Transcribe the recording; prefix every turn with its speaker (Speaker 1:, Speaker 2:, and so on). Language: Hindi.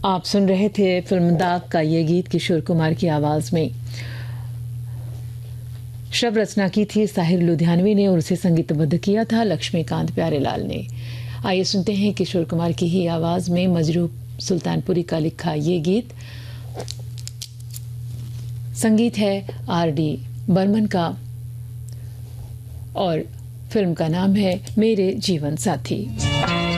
Speaker 1: आप सुन रहे थे फिल्म दाग का ये गीत किशोर कुमार की आवाज में। शब्द रचना की थी साहिर लुधियानवी ने और उसे संगीतबद्ध किया था लक्ष्मीकांत प्यारेलाल ने। आइए सुनते हैं किशोर कुमार की ही आवाज में मजरूह सुल्तानपुरी का लिखा ये गीत। संगीत है R.D. बर्मन का और फिल्म का नाम है मेरे जीवन साथी।